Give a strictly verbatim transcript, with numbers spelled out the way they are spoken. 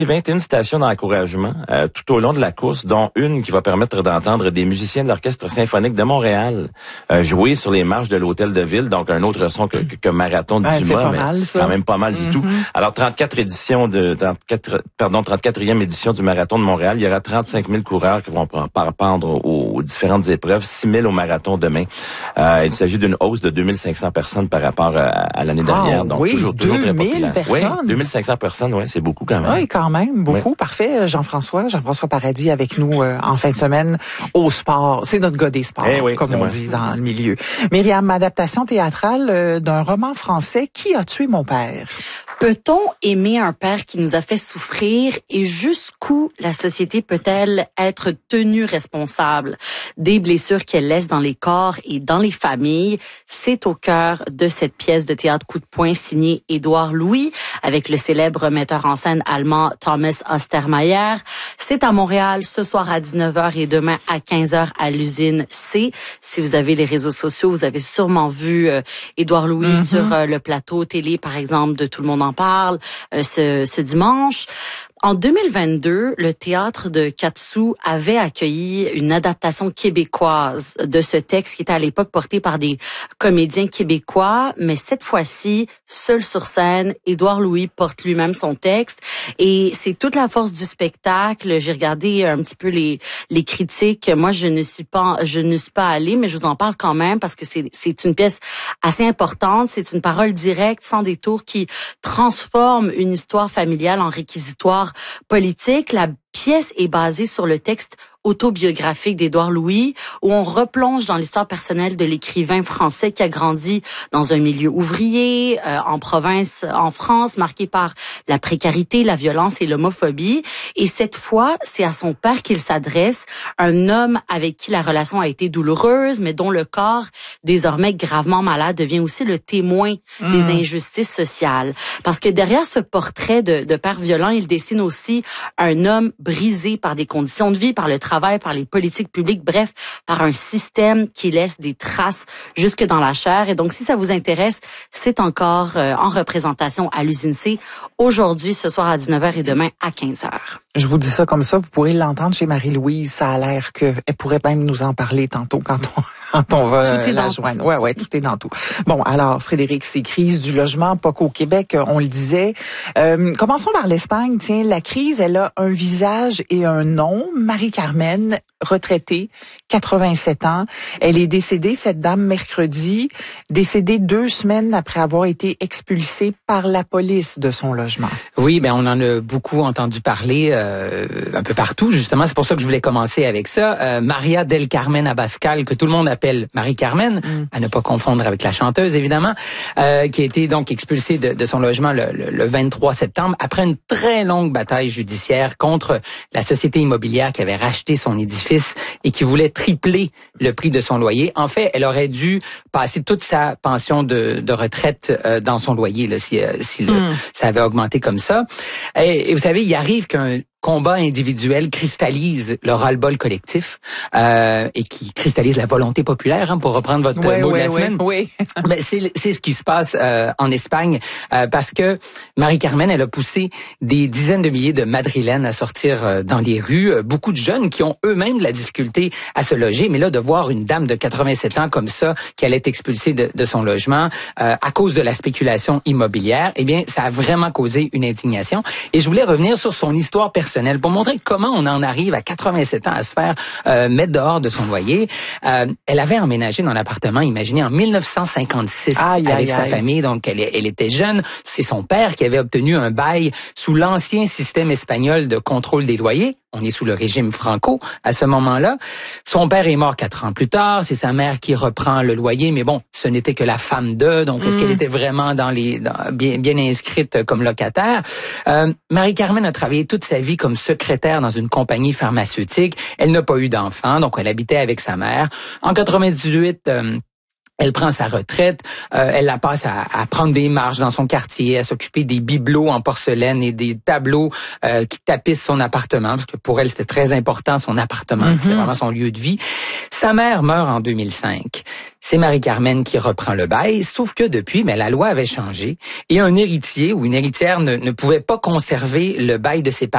vingt et une stations d'encouragement euh, tout au long de la course, dont une qui va permettre d'entendre des musiciens de l'Orchestre symphonique de Montréal euh, jouer sur les marches de l'Hôtel de Ville, donc un autre son que, que, que Marathon de ouais, Dumas, pas mais mal, ça. quand même pas mal mm-hmm. du tout. Alors, trente-quatre éditions de trente-quatre, pardon, trente-quatrième édition du Marathon de Montréal. Il y aura trente-cinq mille coureurs qui vont prendre aux, aux différentes épreuves, six mille au marathon demain. Euh, il s'agit d'une hausse de deux mille cinq cents personnes par rapport à, à l'année dernière, ah, donc oui, toujours, toujours très populaire. Personnes. Oui, deux mille cinq cents personnes, oui, c'est beaucoup quand même. Oui, quand même, beaucoup. Oui. Parfait, Jean-François. Jean-François Paradis avec nous euh, en fin de semaine au sport. C'est notre gars des sports, eh oui, comme on moi. dit dans le milieu. Myriam, adaptation théâtrale euh, d'un roman français, Qui a tué mon père? Peut-on aimer un père qui nous a fait souffrir et jusqu'où la société peut-elle être tenue responsable des blessures qu'elle laisse dans les corps et dans les familles? C'est au cœur de cette pièce de théâtre coup de poing signée Édouard Louis avec le célèbre metteur en scène allemand Thomas Ostermayer. C'est à Montréal ce soir à dix-neuf heures et demain à quinze heures à l'usine C. Si vous avez les réseaux sociaux, vous avez sûrement vu euh, Édouard Louis mm-hmm. sur euh, le plateau télé, par exemple, de Tout le monde en parle euh, ce, ce dimanche. En deux mille vingt-deux, le théâtre de Quat'Sous avait accueilli une adaptation québécoise de ce texte qui était à l'époque porté par des comédiens québécois, mais cette fois-ci, seul sur scène, Édouard Louis porte lui-même son texte et c'est toute la force du spectacle. J'ai regardé un petit peu les les critiques. Moi, je ne suis pas je ne suis pas allée, mais je vous en parle quand même parce que c'est c'est une pièce assez importante, c'est une parole directe sans détour qui transforme une histoire familiale en réquisitoire politique. La pièce est basée sur le texte autobiographique d'Édouard Louis, où on replonge dans l'histoire personnelle de l'écrivain français qui a grandi dans un milieu ouvrier, euh, en province, en France, marqué par la précarité, la violence et l'homophobie. Et cette fois, c'est à son père qu'il s'adresse, un homme avec qui la relation a été douloureuse, mais dont le corps, désormais gravement malade, devient aussi le témoin mmh. des injustices sociales. Parce que derrière ce portrait de, de père violent, il dessine aussi un homme brisé par des conditions de vie, par le travail, par les politiques publiques, bref, par un système qui laisse des traces jusque dans la chair. Et donc, si ça vous intéresse, c'est encore euh, en représentation à l'usine C, aujourd'hui, ce soir à dix-neuf heures et demain à quinze heures. Je vous dis ça comme ça, vous pourrez l'entendre chez Marie-Louise. Ça a l'air qu'elle pourrait même nous en parler tantôt quand on, quand on va tout est la dans joindre. Tout. Ouais, ouais, tout est dans tout. Bon, alors, Frédéric, c'est crise du logement, pas qu'au Québec, on le disait. Euh, commençons par l'Espagne. Tiens, la crise, elle a un visage et un nom. Marie-Carmen, retraitée, quatre-vingt-sept ans. Elle est décédée, cette dame, mercredi, décédée deux semaines après avoir été expulsée par la police de son logement. Oui, ben on en a beaucoup entendu parler euh, un peu partout, justement. C'est pour ça que je voulais commencer avec ça. Euh, Maria del Carmen Abascal, que tout le monde appelle Marie-Carmen, mm. à ne pas confondre avec la chanteuse, évidemment, euh, qui a été donc expulsée de, de son logement le, le, le vingt-trois septembre après une très longue bataille judiciaire contre la société immobilière qui avait racheté son édifice et qui voulait tripler le prix de son loyer. En fait, elle aurait dû passer toute sa pension de, de retraite euh, dans son loyer là, si, euh, si le, mm. ça avait augmenté comme ça. Et, et vous savez, il arrive qu'un combat individuel cristallise le ras-le-bol collectif euh, et qui cristallise la volonté populaire, hein, pour reprendre votre ouais, mot ouais, de la ouais, semaine. Oui. Ben, c'est, c'est ce qui se passe euh, en Espagne euh, parce que Marie-Carmen, elle a poussé des dizaines de milliers de Madrilènes à sortir euh, dans les rues. Euh, beaucoup de jeunes qui ont eux-mêmes de la difficulté à se loger, mais là, de voir une dame de quatre-vingt-sept ans comme ça, qui allait être expulsée de, de son logement euh, à cause de la spéculation immobilière, eh bien, ça a vraiment causé une indignation. Et je voulais revenir sur son histoire personnelle pour montrer comment on en arrive à quatre-vingt-sept ans à se faire euh, mettre dehors de son loyer. Euh, elle avait emménagé dans l'appartement, imaginez, en mille neuf cent cinquante-six aïe, avec aïe, sa aïe. famille. Donc, elle, elle était jeune. C'est son père qui avait obtenu un bail sous l'ancien système espagnol de contrôle des loyers. On est sous le régime Franco à ce moment-là. Son père est mort quatre ans plus tard. C'est sa mère qui reprend le loyer. Mais bon, ce n'était que la femme d'eux. Donc, est-ce mmh. qu'elle était vraiment dans les dans, bien, bien inscrite comme locataire? Euh, Marie-Carmen a travaillé toute sa vie comme secrétaire dans une compagnie pharmaceutique. Elle n'a pas eu d'enfant, donc elle habitait avec sa mère. En quatre-vingt-dix-huit... Euh, Elle prend sa retraite, euh, elle la passe à, à prendre des marches dans son quartier, à s'occuper des bibelots en porcelaine et des tableaux euh, qui tapissent son appartement, parce que pour elle, c'était très important, son appartement, mm-hmm. c'était vraiment son lieu de vie. Sa mère meurt en deux mille cinq. C'est Marie-Carmen qui reprend le bail, sauf que depuis, mais la loi avait changé et un héritier ou une héritière ne, ne pouvait pas conserver le bail de ses parents